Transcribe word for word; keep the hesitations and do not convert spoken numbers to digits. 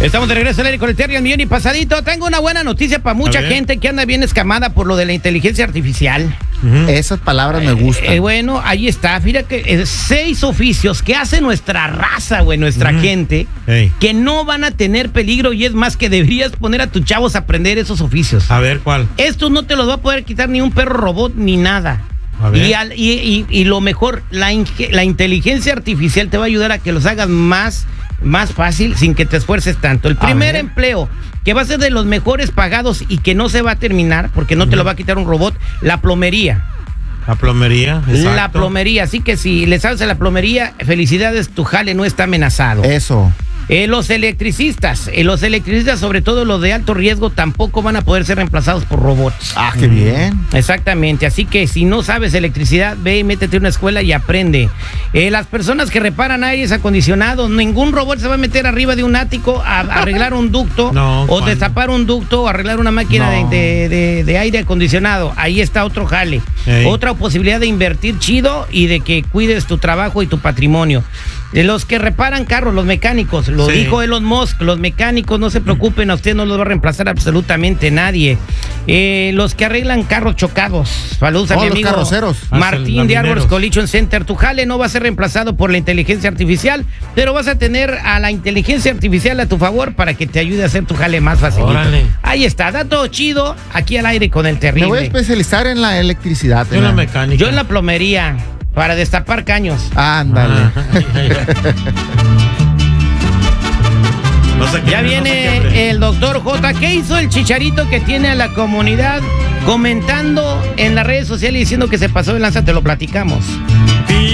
Estamos de regreso al aire con el Terry al millón y pasadito. Tengo una buena noticia para mucha gente que anda bien escamada por lo de la inteligencia artificial. Uh-huh. Esas palabras me gustan. Eh, eh, bueno, ahí está. Fíjate que eh, seis oficios que hace nuestra raza, güey, nuestra uh-huh. gente, hey. que no van a tener peligro, y es más que deberías poner a tus chavos a aprender esos oficios. A ver, ¿cuál? Estos no te los va a poder quitar ni un perro robot ni nada. Y, al, y, y, y lo mejor, la, la inteligencia artificial te va a ayudar a que los hagas más, más fácil sin que te esfuerces tanto. El primer empleo que va a ser de los mejores pagados y que no se va a terminar porque no te lo va a quitar un robot, la plomería. La plomería, exacto. La plomería, así que si le sabes a la plomería, felicidades, tu jale no está amenazado. Eso. Eh, los electricistas, eh, los electricistas, sobre todo los de alto riesgo, tampoco van a poder ser reemplazados por robots. Ah, qué bien. Exactamente, así que si no sabes electricidad, ve y métete a una escuela y aprende. Eh, las personas que reparan aires acondicionados, ningún robot se va a meter arriba de un ático a, a arreglar un ducto no, o ¿cuándo? destapar un ducto o arreglar una máquina no. de, de, de, de aire acondicionado. Ahí está otro jale. Hey. Otra posibilidad de invertir chido y de que cuides tu trabajo y tu patrimonio. De los que reparan carros, los mecánicos, lo sí. dijo Elon Musk, los mecánicos, no se preocupen, a usted no los va a reemplazar absolutamente nadie. Eh, los que arreglan carros chocados, saludos a oh, mi los amigo carroceros. Martín de Arbors Collision Center. Tu jale no va a ser reemplazado por la inteligencia artificial, pero vas a tener a la inteligencia artificial a tu favor para que te ayude a hacer tu jale más fácil. Ahí está, dato chido, aquí al aire con el terrible. Me voy a especializar en la electricidad. Yo en la mecánica. Yo en la plomería. Para destapar caños. Ándale. Ah, no sé ya viene no sé el doctor J. ¿Qué hizo el chicharito que tiene a la comunidad comentando en las redes sociales diciendo que se pasó de lanza? Te lo platicamos.